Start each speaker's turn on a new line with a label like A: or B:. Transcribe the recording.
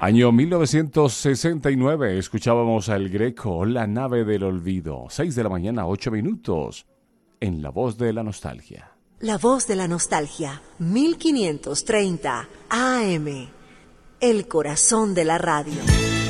A: Año 1969, escuchábamos a El Greco, La nave del olvido. 6 de la mañana, 8 minutos, en La Voz de la Nostalgia.
B: La Voz de la Nostalgia, 1530 AM, el corazón de la radio.